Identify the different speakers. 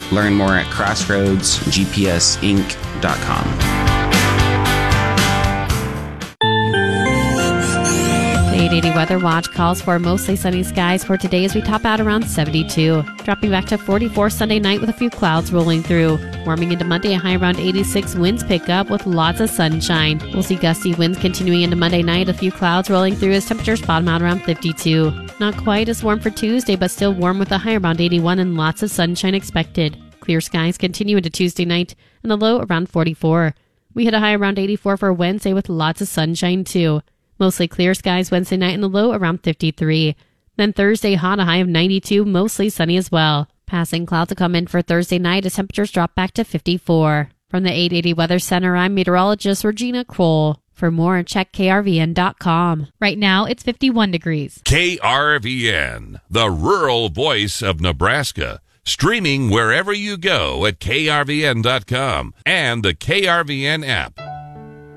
Speaker 1: Learn more at crossroadsgpsinc.com.
Speaker 2: The 880 Weather Watch calls for mostly sunny skies for today as we top out around 72. Dropping back to 44 Sunday night with a few clouds rolling through. Warming into Monday, a high around 86. Winds pick up with lots of sunshine. We'll see gusty winds continuing into Monday night. A few clouds rolling through as temperatures bottom out around 52. Not quite as warm for Tuesday, but still warm with a high around 81 and lots of sunshine expected. Clear skies continue into Tuesday night and the low around 44. We hit a high around 84 for Wednesday with lots of sunshine too. Mostly clear skies Wednesday night and the low around 53. Then Thursday, hot, a high of 92, mostly sunny as well. Passing clouds to come in for Thursday night as temperatures drop back to 54. From the 880 Weather Center, I'm meteorologist Regina Kroll. For more, check krvn.com.
Speaker 3: Right now, it's 51 degrees.
Speaker 4: KRVN, the rural voice of Nebraska. Streaming wherever you go at krvn.com and the KRVN app.